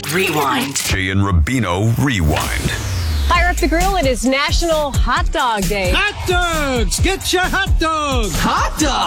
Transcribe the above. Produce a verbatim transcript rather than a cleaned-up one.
Rewind. Jay and Rubino Rewind. Fire up the grill. It is National Hot Dog Day. Hot dogs! Get your hot dogs! Hot dog.